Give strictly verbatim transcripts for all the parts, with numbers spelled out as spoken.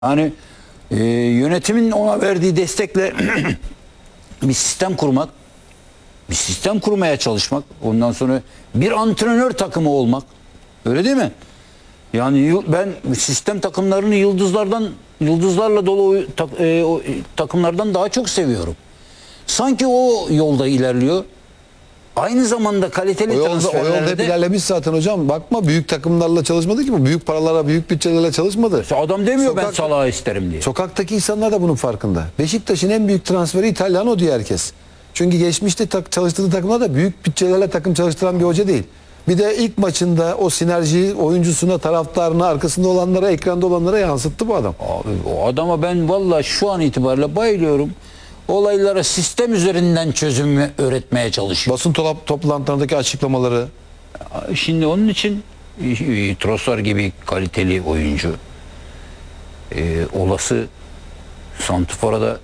Hani e, yönetimin ona verdiği destekle bir sistem kurmak, bir sistem kurmaya çalışmak, ondan sonra bir antrenör takımı olmak, öyle değil mi? Yani ben sistem takımlarını yıldızlardan, yıldızlarla dolu tak, e, o, takımlardan daha çok seviyorum. Sanki o yolda ilerliyor. Aynı zamanda kaliteli O yolda, o yolda transferlerde... hep ilerlemiş zaten hocam. Bakma, büyük takımlarla çalışmadı ki bu. Büyük paralara, büyük bütçelerle çalışmadı. Adam demiyor Sokak, ben Salah'ı isterim diye. Sokaktaki insanlar da bunun farkında. Beşiktaş'ın en büyük transferi İtalyan diyor herkes. Çünkü geçmişte tak, çalıştığı takımlar da büyük bütçelerle takım çalıştıran bir hoca değil. Bir de ilk maçında o sinerjiyi oyuncusuna, taraftarına, arkasında olanlara, ekranda olanlara yansıttı bu adam. Abi, o adama ben vallahi şu an itibariyle bayılıyorum. Olaylara sistem üzerinden çözümü öğretmeye çalışıyor. Basın top, toplantılarındaki açıklamaları. Şimdi onun için Trossard gibi kaliteli oyuncu, e, olası santrfora da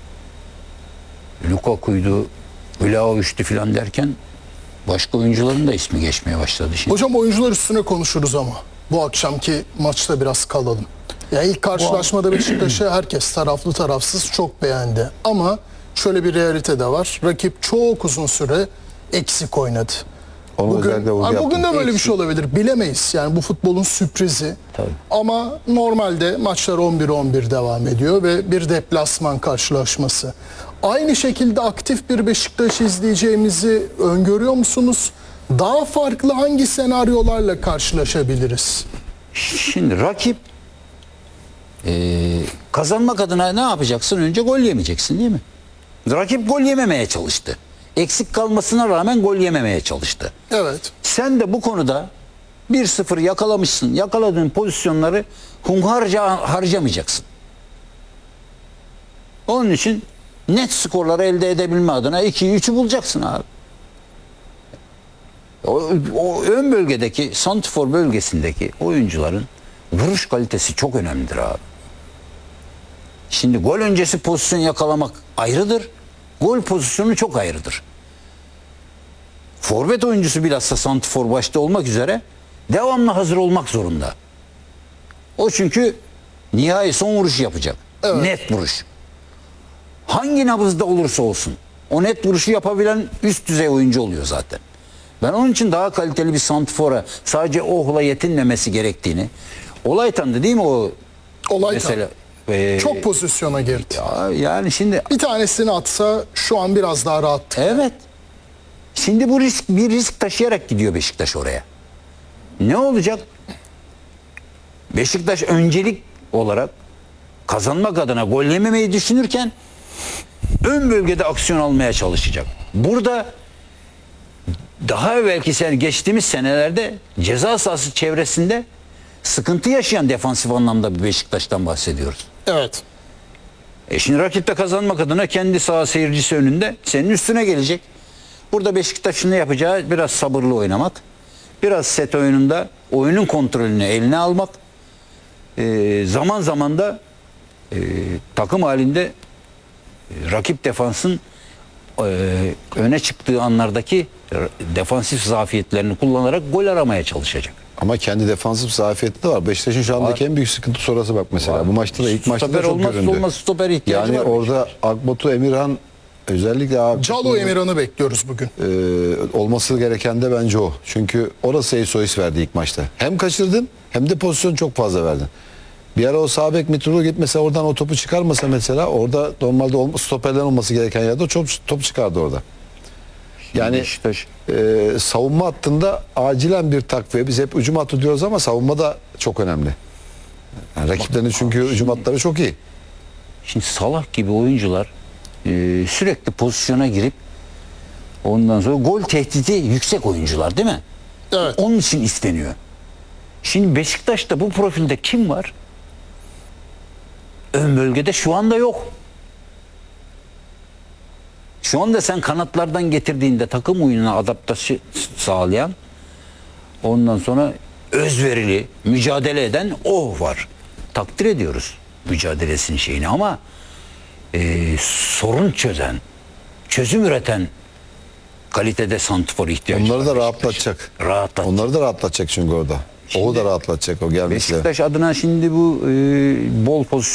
Lukaku'ydu, Vlahovic'ti filan derken başka oyuncuların da ismi geçmeye başladı şimdi. Hocam oyuncular üstüne konuşuruz ama bu akşamki maçta biraz kalalım. Yani ilk karşılaşmada Beşiktaş'ı herkes taraflı tarafsız çok beğendi. Ama şöyle bir realite de var. Rakip çok uzun süre eksik oynadı. Onu Bugün, yani bugün de böyle eksik. bir şey olabilir. Bilemeyiz. Yani bu futbolun sürprizi. Tabii. Ama normalde maçlar on bir on bir devam ediyor ve bir deplasman karşılaşması. Aynı şekilde aktif bir Beşiktaş izleyeceğimizi öngörüyor musunuz? Daha farklı hangi senaryolarla karşılaşabiliriz? Şimdi rakip e, kazanmak adına ne yapacaksın? Önce gol yemeyeceksin değil mi? Rakip gol yememeye çalıştı. Eksik kalmasına rağmen gol yememeye çalıştı. Evet. Sen de bu konuda bir sıfır yakalamışsın. Yakaladığın pozisyonları hunharca harcamayacaksın. Onun için net skorları elde edebilme adına ikiyi üçü bulacaksın abi. O, o ön bölgedeki, santrfor bölgesindeki oyuncuların vuruş kalitesi çok önemlidir abi. Şimdi gol öncesi pozisyon yakalamak ayrıdır. Gol pozisyonu çok ayrıdır. Forvet oyuncusu bilhassa santrfor başta olmak üzere devamlı hazır olmak zorunda. O çünkü nihai son vuruşu yapacak. Evet. Net vuruş. Hangi nabızda olursa olsun o net vuruşu yapabilen üst düzey oyuncu oluyor zaten. Ben onun için daha kaliteli bir santrfora sadece ohla yetinmemesi gerektiğini, Olaytan'dı değil mi o Olaytan. mesela? E, Çok pozisyona girdi. ya, yani şimdi Bir tanesini atsa şu an biraz daha rahat. evet. Şimdi bu risk bir risk taşıyarak gidiyor Beşiktaş oraya. Ne olacak? Beşiktaş öncelik olarak kazanmak adına gol yememeyi düşünürken ön bölgede aksiyon almaya çalışacak. Burada daha evvelki sene, geçtiğimiz senelerde ceza sahası çevresinde sıkıntı yaşayan defansif anlamda bir Beşiktaş'tan bahsediyoruz. Evet. E şimdi rakipte kazanmak adına kendi saha seyircisi önünde senin üstüne gelecek. Burada Beşiktaş'ın ne yapacağı biraz sabırlı oynamak. Biraz set oyununda oyunun kontrolünü eline almak. E, zaman zaman da e, takım halinde e, rakip defansın e, öne çıktığı anlardaki defansif zafiyetlerini kullanarak gol aramaya çalışacak. Ama kendi defansif zafiyeti de var. Beşiktaş'ın şu andaki Var. en büyük sıkıntı sonrası bak mesela. Var. Bu maçta da ilk maçta da Stoper çok olmazsa göründü. olmaz stoper ihtiyacı Yani var orada Akbatu, Emirhan özellikle Akbatu'nun, Calo Emirhan'ı bekliyoruz bugün. e, olması gereken de bence o. Çünkü orası S O S verdi ilk maçta. Hem kaçırdın hem de pozisyon çok fazla verdin. Bir ara o sağ bek Mitroğlu gitmese, oradan o topu çıkarmasa mesela, orada normalde olma, stoperden olması gereken yerde o top, top çıkardı orada. Yani Beşiktaş e, savunma hattında acilen bir takviye. Biz hep hücum hattı diyoruz ama savunma da çok önemli. Yani rakiplerin çünkü hücum hatları çok iyi. Şimdi Salah gibi oyuncular e, sürekli pozisyona girip ondan sonra gol tehdidi yüksek oyuncular değil mi? Evet. Onun için isteniyor. Şimdi Beşiktaş'ta bu profilde kim var? Ön bölgede şu anda yok. Şu anda sen kanatlardan getirdiğinde takım oyununa adaptasyon sağlayan, ondan sonra özverili, mücadele eden o var. Takdir ediyoruz mücadelesinin şeyini ama e, sorun çözen, çözüm üreten kalitede santrfor ihtiyacı var. Onları da Beşiktaş'ın. rahatlatacak. Rahatlatacak. Onları da rahatlatacak çünkü orada. O da rahatlatacak o gelmesiyle. Beşiktaş adına şimdi bu e, bol pozisyon